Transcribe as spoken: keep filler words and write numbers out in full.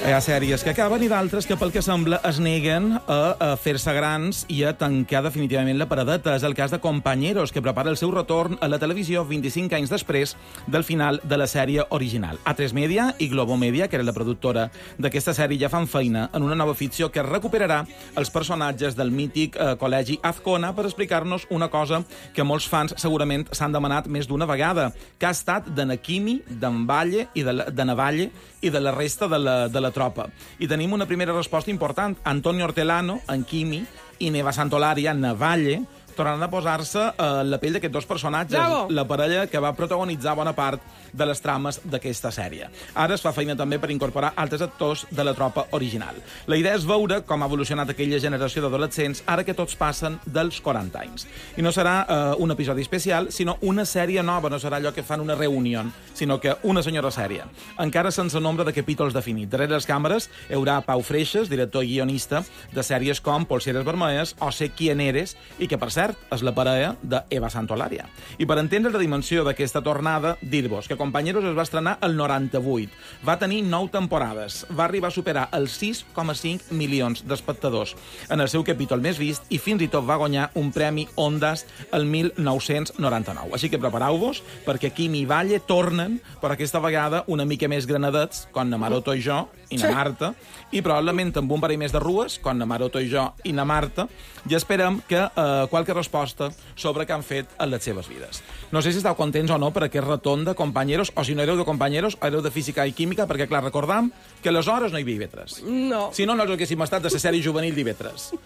Hi ha sèries que acaben i d'altres que, pel que sembla, es neguen a, a fer-se grans i a tancar definitivament la paradeta. És el cas de Compañeros, que prepara el seu retorn a la televisió vint-i-cinc anys després del final de la sèrie original. A tres Media i Globo Media, que era la productora d'aquesta sèrie, ja fan feina en una nova ficció que recuperarà els personatges del mític eh, col·legi Azcona per explicar-nos una cosa que molts fans segurament s'han demanat més d'una vegada, que ha estat de na Quimi, d'en Valle i de, la, de na Valle i de la resta de la, de la tropa. I tenim una primera resposta important. Antonio Hortelano, en Quimi, i Neva Santolaria, en Valle, tornaran a posar-se a la pell d'aquests dos personatges, Bravo. la parella que va protagonitzar bona part de les trames d'aquesta sèrie. Ara es fa feina també per incorporar altres actors de la tropa original. La idea és veure com ha evolucionat aquella generació d'adolescents ara que tots passen dels quaranta anys. I no serà eh, un episodi especial, sinó una sèrie nova, no serà allò que fan una reunió, sinó que una senyora sèrie. Encara sense nombre de capítols definit. Darrere les càmeres hi haurà Pau Freixas, director i guionista de sèries com Polseres Vermelles o Sé quién eres, i que, per cert, és la parella d'Eva Santolaria. I per entendre la dimensió d'aquesta tornada, dir-vos que Compañeros es va estrenar el noranta-vuit. Va tenir nou temporades. Va arribar a superar els sis coma cinc milions d'espectadors en el seu capítol més vist i fins i tot va guanyar un premi Ondas el mil nou-cents noranta-nou. Així que prepareu-vos, perquè Quimi i Valle tornen, però aquesta vegada una mica més granadets, com na Maroto i jo, i na Marta, i probablement amb un parell més de rues, com na Maroto i jo i na Marta, i esperem que eh, qualque resposta sobre què han fet en les seves vides. No sé si esteu contents o no per aquest retorn de Compañeros, o si no éreu de Compañeros, éreu de Física i Química, perquè, clar, recordam que aleshores no hi havia I V tres. No. Si no, no haguéssim estat de la sèrie juvenil d'I V tres.